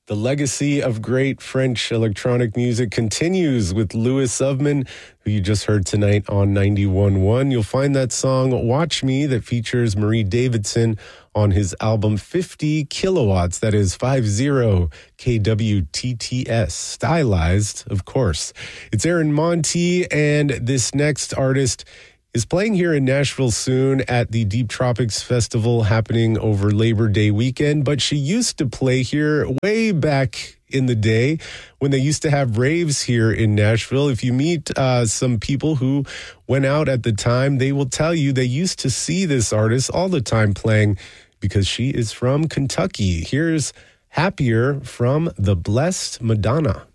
The legacy of great French electronic music continues with Louis Subman, who you just heard tonight on 91.1. You'll find that song, Watch Me, that features Marie Davidson on his album 50 Kilowatts, that is 50 KWTTS, stylized, of course. It's Aaron Monti, and this next artist is playing here in Nashville soon at the Deep Tropics Festival happening over Labor Day weekend. But she used to play here way back in the day when they used to have raves here in Nashville. If you meet some people who went out at the time, they will tell you they used to see this artist all the time playing because she is from Kentucky. Here's Happier from the Blessed Madonna.